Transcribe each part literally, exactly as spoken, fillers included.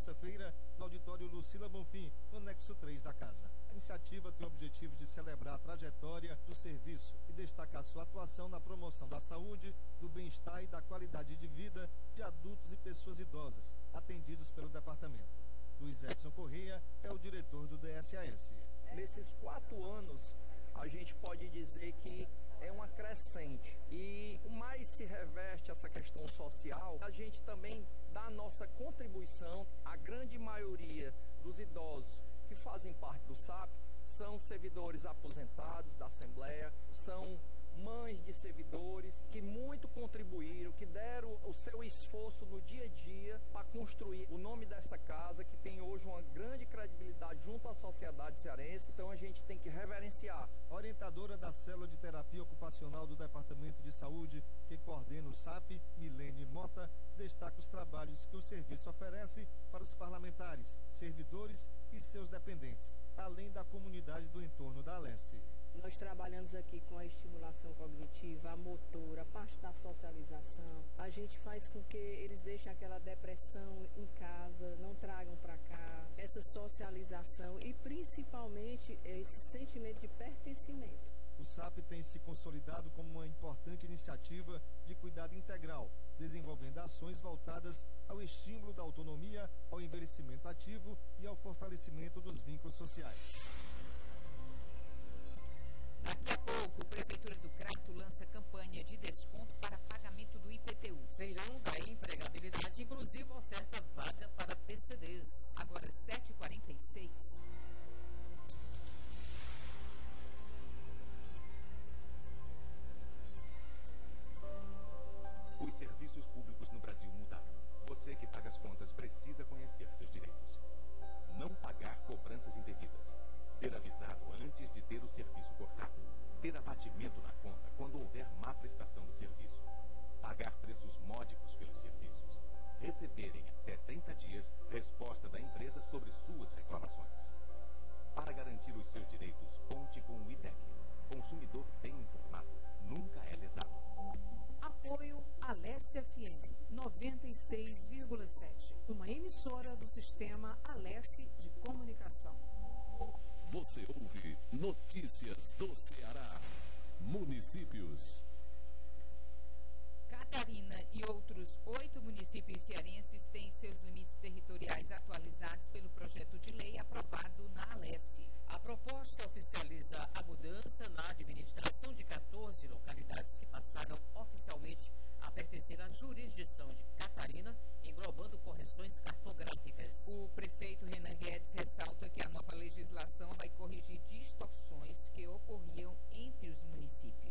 terça-feira, no auditório Lucila Bonfim, no anexo três da casa. A iniciativa tem o objetivo de celebrar a trajetória do serviço e destacar sua atuação na promoção da saúde, do bem-estar e da qualidade de vida de adultos e pessoas idosas, atendidos pelo departamento. Luiz Edson Correia é o diretor do D S A S. Nesses quatro anos, a gente pode dizer que é uma crescente. E o mais se reveste essa questão social, a gente também dá a nossa contribuição. A grande maioria dos idosos que fazem parte do S A P são servidores aposentados da Assembleia, são mães de servidores que muito contribuíram, que deram o seu esforço no dia a dia para construir o nome dessa casa, que tem hoje uma grande credibilidade junto à sociedade cearense. Então a gente tem que reverenciar. Orientadora da Célula de Terapia Ocupacional do Departamento de Saúde, que coordena o S A P, Milene Mota, destaca os trabalhos que o serviço oferece para os parlamentares, servidores e seus dependentes, além da comunidade do entorno da Alesse. Nós trabalhamos aqui com a estimulação cognitiva, a motora, a parte da socialização. A gente faz com que eles deixem aquela depressão em casa, não tragam para cá. Essa socialização e principalmente esse sentimento de pertencimento. O S A P tem se consolidado como uma importante iniciativa de cuidado integral, desenvolvendo ações voltadas ao estímulo da autonomia, ao envelhecimento ativo e ao fortalecimento dos vínculos sociais. Daqui a pouco, a Prefeitura do Crato lança campanha de desconto para pagamento do I P T U. Feirão da empregabilidade, inclusive oferta vaga para P C Ds. Agora, sete e quarenta e seis. Os serviços públicos no Brasil mudaram. Você que paga as contas precisa conhecer seus direitos. Não pagar cobranças indevidas. Ser avisado antes de ter o serviço cortado. Ter abatimento na conta quando houver má prestação do serviço. Pagar preços módicos pelos serviços. Receber em até trinta dias resposta da empresa sobre suas reclamações. Para garantir os seus direitos, conte com o I D E C. Consumidor bem informado nunca é lesado. Apoio Alesse F M noventa e seis vírgula sete, uma emissora do sistema Alesse de comunicação. Você ouve Notícias do Ceará. Municípios. Catarina e outros oito municípios cearenses têm seus limites territoriais atualizados pelo projeto de lei aprovado na Alesse. A proposta oficializa a mudança na administração de quatorze localidades que passaram oficialmente a pertencer à jurisdição de Catarina, englobando correções cartográficas. O prefeito Renan Guedes ressalta que a nova legislação vai corrigir distorções que ocorriam entre os municípios.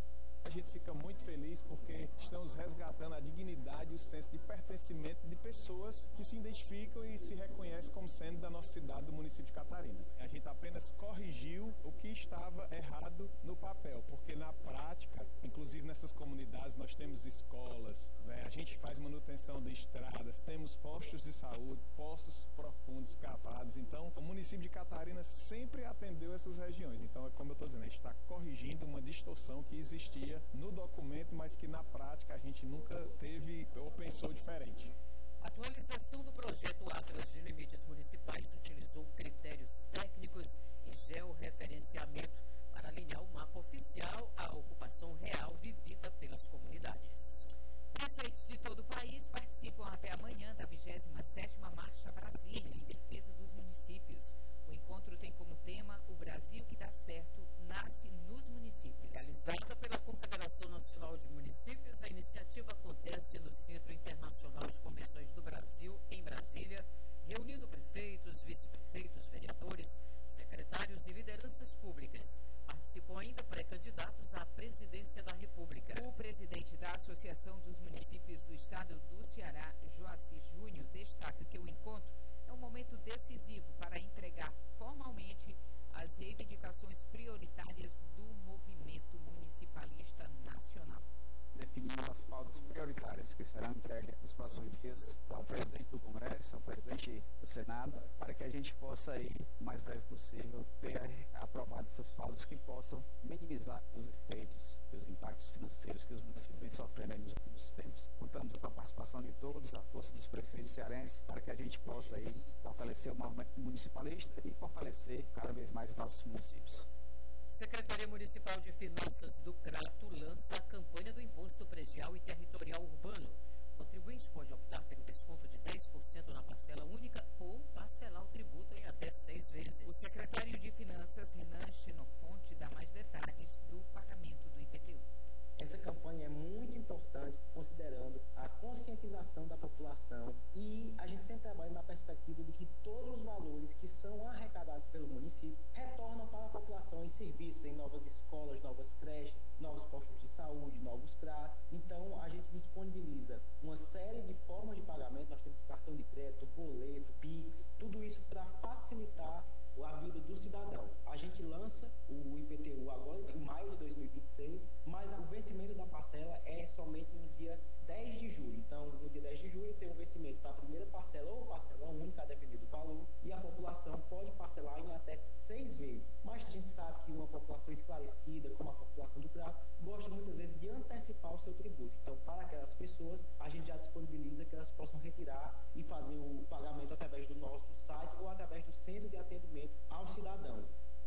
A gente fica muito feliz porque estamos resgatando a dignidade e o senso de pertencimento de pessoas que se identificam e se reconhecem como sendo da nossa cidade, do município de Catarina. A gente apenas corrigiu o que estava errado no papel, porque na prática, inclusive nessas comunidades, nós temos escolas, né? A gente faz manutenção de estradas, temos postos de saúde, poços profundos, cavados. Então, o município de Catarina sempre atendeu essas regiões. Então, é como eu estou dizendo, a gente está corrigindo uma distorção que existia no documento, mas que na prática a gente nunca teve ou pensou diferente. A atualização do projeto Atlas de Limites Municipais utilizou critérios técnicos e georreferenciamento para alinhar o mapa oficial à ocupação real vivida pelas comunidades. Prefeitos de todo o país participam até amanhã da vigésima sétima Marcha Brasília em defesa dos municípios. O encontro tem como tema O Brasil que dá certo nasce nos municípios. Realizada pela Confederação Nacional de Municípios, a iniciativa acontece no Centro Internacional de Convenções do Brasil, em Brasília, reunindo prefeitos, vice-prefeitos, vereadores, secretários e lideranças públicas. Participam ainda pré-candidatos à presidência da República. O presidente da Associação dos Municípios do Estado do Ceará, Joaci Júnior, destaca que o encontro é um momento decisivo para entregar formalmente as reivindicações prioritárias do movimento municipalista nacional. Definimos as pautas prioritárias que serão entregues nos próximos dias ao presidente do Congresso, ao presidente do Senado, para que a gente possa aí, o mais breve possível, ter aprovado essas pautas que possam minimizar os efeitos e os impactos financeiros que os municípios vêm sofrendo nos últimos tempos. Contamos com a participação participação de todos, a força dos prefeitos cearenses, para que a gente possa aí fortalecer o movimento municipalista e fortalecer cada vez mais os nossos municípios. Secretaria Municipal de Finanças do Crato lança a campanha do Imposto Predial e Territorial Urbano. O contribuinte pode optar pelo desconto de dez por cento na parcela única ou parcelar o tributo em até seis vezes. O secretário de Finanças, Renan Xenofonte, dá mais detalhes do pagamento do I P T U. Essa campanha é muito importante, considerando a conscientização da população, e a gente sempre trabalha na perspectiva de que todos os valores que são arrecadados pelo município retornam para a população em serviços, em novas escolas, novas creches, novos postos de saúde, novos C R A S. Então, a gente disponibiliza uma série de formas de pagamento. Nós temos cartão de crédito, boleto, Pix, tudo isso para facilitar a vida do cidadão. A gente lança o I P T U agora em maio de dois mil e vinte e seis, mas o vencimento da parcela é somente no dia dez de julho. Então, no dia dez de julho tem um vencimento para a primeira parcela ou parcela única, a depender do valor, e a população pode parcelar em até seis vezes. Mas a gente sabe que uma população esclarecida, como a população do Crato, gosta muitas vezes de antecipar o seu tributo. Então, para aquelas pessoas, a gente já disponibiliza que elas possam retirar e fazer o pagamento através do nosso site ou através do centro de atendimento ao cidadão.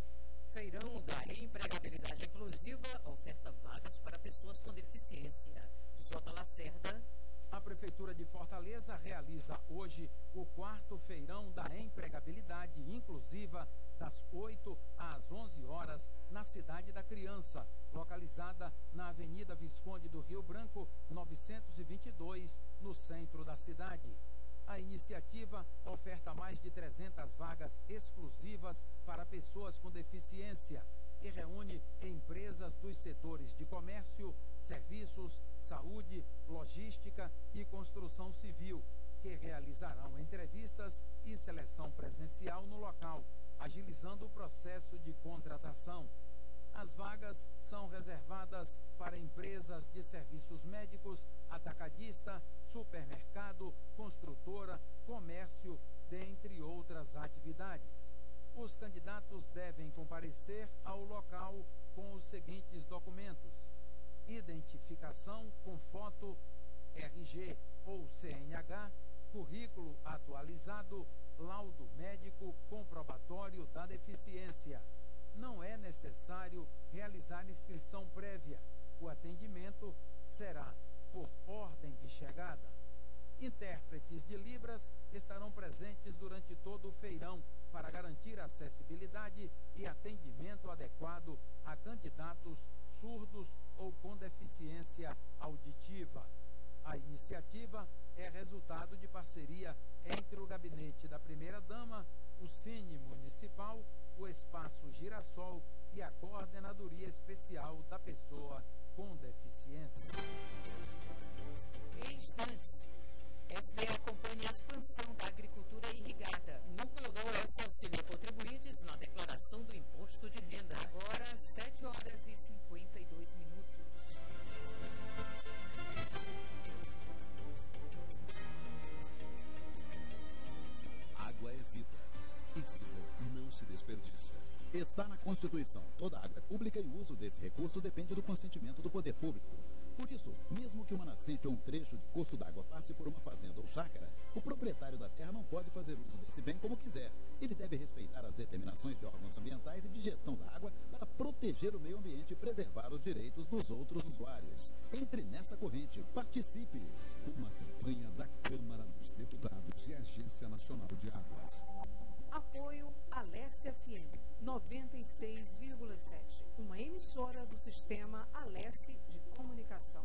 Feirão da Empregabilidade Inclusiva oferta vagas para pessoas com deficiência. J. Lacerda. A Prefeitura de Fortaleza realiza hoje o quarto Feirão da Empregabilidade Inclusiva, das oito às onze horas, na Cidade da Criança, localizada na Avenida Visconde do Rio Branco, novecentos e vinte e dois, no centro da cidade. A iniciativa oferta mais de trezentas vagas exclusivas para pessoas com deficiência e reúne empresas dos setores de comércio, serviços, saúde, logística e construção civil, que realizarão entrevistas e seleção presencial no local, agilizando o processo de contratação. As vagas são reservadas para empresas de serviços médicos, atacadista, supermercado, construtora, comércio, dentre outras atividades. Os candidatos devem comparecer ao local com os seguintes documentos: identificação com foto, R G ou C N H, currículo atualizado, laudo médico comprobatório da deficiência. Não é necessário realizar inscrição prévia. O atendimento será por ordem de chegada. Intérpretes de Libras estarão presentes durante todo o feirão para garantir acessibilidade e atendimento adequado a candidatos surdos ou com deficiência auditiva. A iniciativa é resultado de parceria entre o Gabinete da Primeira-Dama, o Cine Municipal, o Espaço Girassol e a Coordenadoria Especial da Pessoa com Deficiência. Em instantes, S D acompanha a expansão da agricultura irrigada. Núcleo do Oeste auxilia contribuintes na declaração do imposto de renda. Agora, sete horas e cinquenta e dois minutos. Água é vida. E vida não se desperdiça. Está na Constituição. Toda água é pública e o uso desse recurso depende do consentimento do poder público. Por isso, mesmo que uma nascente ou um trecho de curso d'água passe por uma fazenda ou chácara, o proprietário da terra não pode fazer uso desse bem como quiser. Ele deve respeitar as determinações de órgãos ambientais e de gestão da água para proteger o meio ambiente e preservar os direitos dos outros usuários. Entre nessa corrente, participe. Uma campanha da Câmara dos Deputados e Agência Nacional de Águas. Apoio Alessia F M noventa e seis vírgula sete, uma emissora do sistema Alessi de comunicação.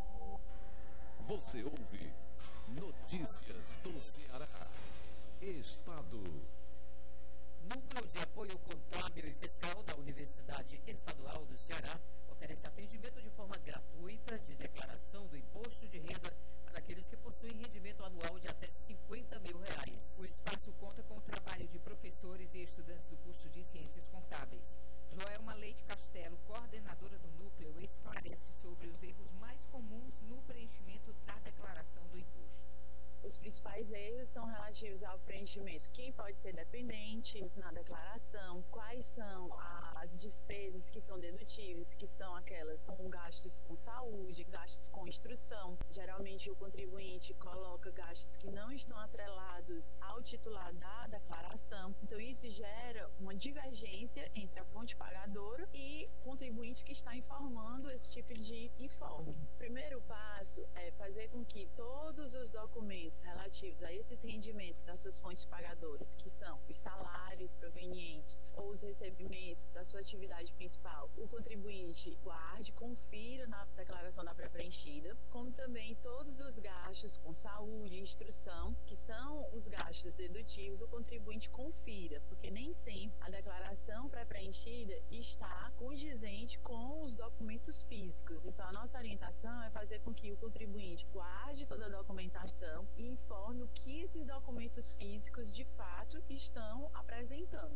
Você ouve Notícias do Ceará. Estado. Núcleo de Apoio Contábil e Fiscal da Universidade Estadual do Ceará oferece atendimento de forma gratuita de declaração do imposto de renda para aqueles que possuem rendimento anual de até cinquenta mil reais. O espaço conta com o trabalho de professores e estudantes do curso de Ciências Contábeis. Joelma Leite Castelo, coordenadora do núcleo, esclarece sobre os erros mais comuns no preenchimento da declaração do imposto. Os principais erros são relativos ao preenchimento, quem pode ser dependente na declaração, quais são as despesas que são dedutíveis, que são aquelas com gastos com saúde, gastos com instrução. Geralmente o contribuinte coloca gastos que não estão atrelados ao titular da declaração. Então isso gera uma divergência entre a fonte pagadora e o contribuinte que está informando esse tipo de informe. O primeiro passo é fazer com que todos os documentos relativos a esses rendimentos das suas fontes pagadoras, que são os salários provenientes ou os recebimentos da sua atividade principal, o contribuinte guarde, confira na declaração da pré-preenchida, como também todos os gastos com saúde e instrução, que são os gastos dedutíveis, o contribuinte confira, porque nem sempre a declaração pré-preenchida está condizente com os documentos físicos. Então, a nossa orientação é fazer com que o contribuinte guarde toda a documentação e informe o que esses documentos físicos de fato estão apresentando.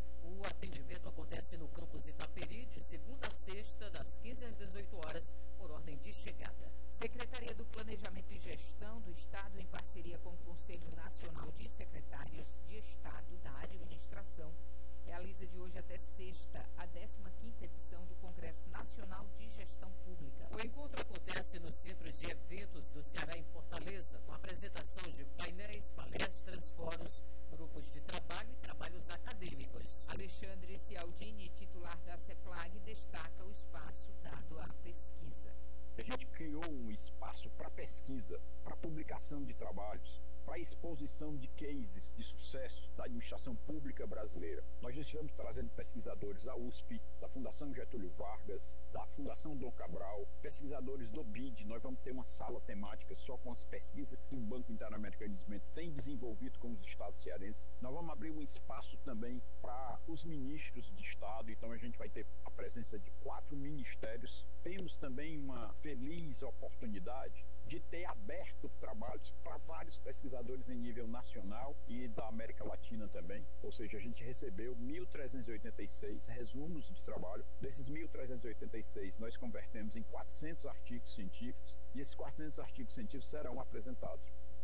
O atendimento acontece no campus Itaperi, de segunda a sexta, das quinze às dezoito horas, por ordem de chegada. Secretaria do Planejamento e Gestão do Estado, em parceria com o Conselho Nacional de Secretários de Estado da Administração, realiza de hoje até sexta a décima quinta edição do Congresso Nacional de Gestão Pública. O encontro acontece no Centro de Eventos do Ceará, em Fortaleza, com apresentação de painéis, palestras, fóruns, grupos de trabalho e trabalhos acadêmicos. Alexandre Cialdini, titular da CEPLAG, destaca o espaço dado à pesquisa. A gente criou um espaço para pesquisa, para publicação de trabalhos, para exposição de cases de sucesso da administração pública brasileira. Nós já estamos trazendo pesquisadores da U S P, da Fundação Getúlio Vargas, da Fundação Dom Cabral, pesquisadores do B I D. Nós vamos ter uma sala temática só com as pesquisas que o Banco Interamericano de Desenvolvimento tem desenvolvido com os estados cearenses. Nós vamos abrir um espaço também para os ministros de estado, então a gente vai ter a presença de quatro ministérios. Temos também uma feliz oportunidade de ter aberto trabalhos para vários pesquisadores em nível nacional e da América Latina também. Ou seja, a gente recebeu mil trezentos e oitenta e seis resumos de trabalho. Desses mil trezentos e oitenta e seis, nós convertemos em quatrocentos artigos científicos e esses quatrocentos artigos científicos serão apresentados.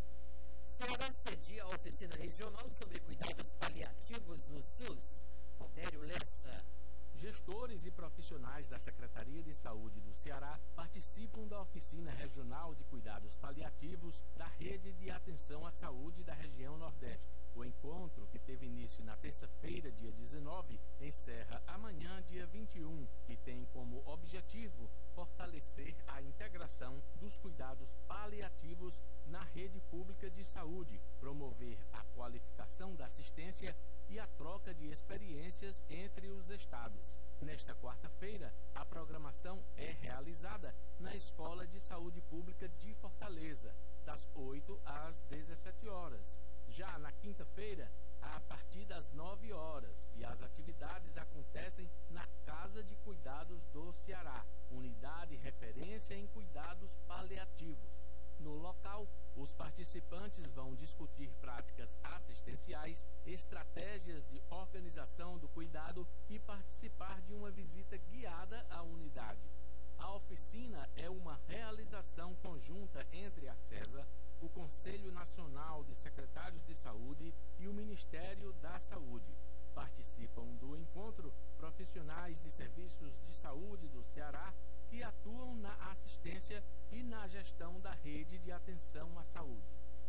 Ceará cedia a oficina regional sobre cuidados paliativos no SUS. Rogério Lessa. Gestores e profissionais da Secretaria de Saúde do Ceará participam da Oficina Regional de Cuidados Paliativos da Rede de Atenção à Saúde da Região Nordeste. O encontro, que teve início na terça-feira, dia dezenove, encerra amanhã, dia vinte e um, e tem como objetivo fortalecer a integração dos cuidados paliativos na rede pública de saúde, promover a qualificação da assistência e a troca de experiências entre os estados. Nesta quarta-feira, a programação é realizada na Escola de Saúde Pública de Fortaleza, das oito às dezessete horas. Já na quinta-feira, a partir das nove horas, e as atividades acontecem na Casa de Cuidados do Ceará, unidade referência em cuidados paliativos. No local, os participantes vão discutir práticas assistenciais, estratégias de organização do cuidado e participar de uma visita guiada à unidade. A oficina é uma realização conjunta entre a CESA, o Conselho Nacional de Secretários de Saúde e o Ministério da Saúde. Participam do encontro profissionais de serviços de saúde do Ceará que atuam na assistência e na gestão da rede de atenção à saúde.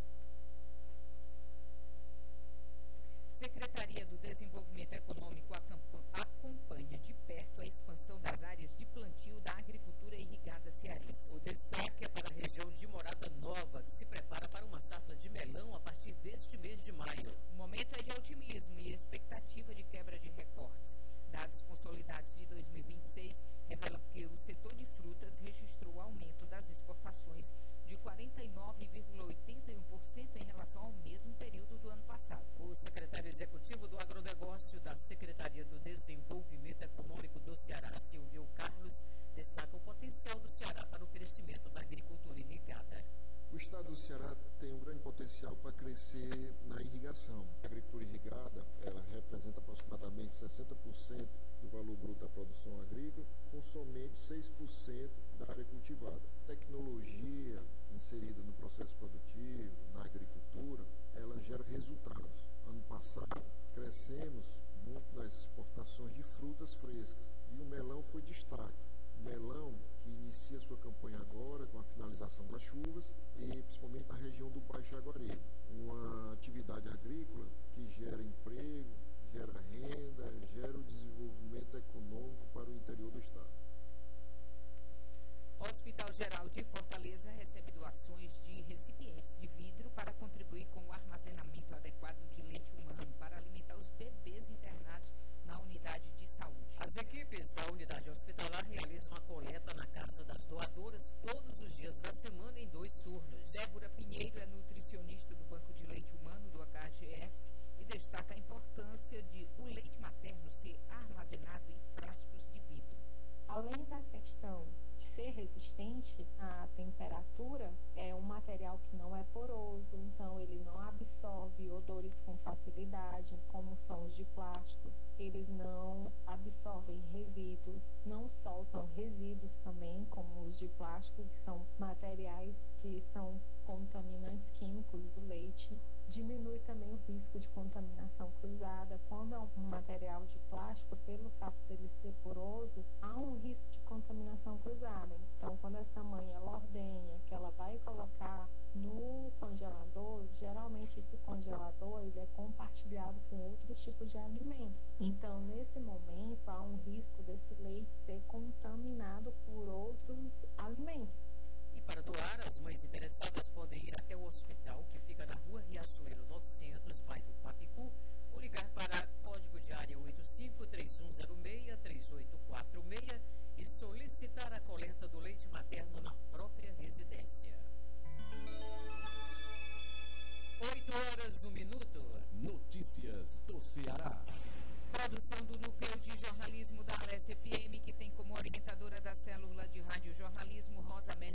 Secretaria do Desenvolvimento Econômico acompanha de perto a expansão das áreas de plantio da agricultura irrigada cearense. O destaque é para a região de Morada Nova, que se prepara para uma safra de melão a partir deste mês de maio. O momento é de otimismo e expectativa de quebra de recordes. Dados consolidados de dois mil e vinte e seis revelam que o setor de frutas registrou aumento das exportações de quarenta e nove vírgula oitenta e um por cento em relação ao mesmo período do ano passado. O secretário executivo do Agronegócio da Secretaria do Desenvolvimento Econômico do Ceará, Silvio Carlos, destaca o potencial do Ceará para o crescimento da agricultura irrigada. O estado do Ceará tem um grande potencial para crescer na irrigação. A agricultura irrigada, ela representa aproximadamente sessenta por cento do valor bruto da produção agrícola, com somente seis por cento da área cultivada. A tecnologia inserida no processo produtivo, na agricultura, ela resultados. Ano passado, crescemos muito nas exportações de frutas frescas e o melão foi destaque. O melão que inicia sua campanha agora com a finalização das chuvas e principalmente na região do Baixo Jaguaribe. Uma atividade agrícola que gera emprego, gera renda, gera o desenvolvimento econômico para o interior do estado. O Hospital Geral de Fortaleza recebe doações de recipientes de vidro para contribuir com o armazenamento adequado de leite humano para alimentar os bebês internados na unidade de saúde. As equipes da unidade hospitalar realizam a coleta na casa das doadoras todos os dias da semana em dois turnos. Débora Pinheiro é nutricionista do Banco de Leite Humano do H G F e destaca a importância de o leite materno ser armazenado em frascos de vidro. Além da questão de ser resistente à temperatura, é um material que não é poroso, então ele não absorve odores com facilidade, como são os de plásticos. Eles não absorvem resíduos, não soltam resíduos também, como os de plásticos, que são materiais que são contaminantes químicos do leite. Diminui também o risco de contaminação cruzada. Quando é um material de plástico, pelo fato dele ser poroso, há um risco de contaminação cruzada. Então, quando essa mãe ela ordenha que ela vai colocar no congelador, geralmente esse congelador ele é compartilhado com outros tipos de alimentos. Então, nesse momento, há um risco desse leite ser contaminado por outros alimentos. E para doar, as mães interessadas podem ir até o hospital, que fica na rua Riachuelo novecentos, bairro Papicu, ou ligar para código de área oito cinco três um zero seis três oito quatro seis e solicitar a coleta do leite materno na própria residência. oito horas, um minuto. Notícias do Ceará. Produção do Núcleo de Jornalismo da Alessia F M, que tem como orientadora da célula de rádio jornalismo Rosa Mendes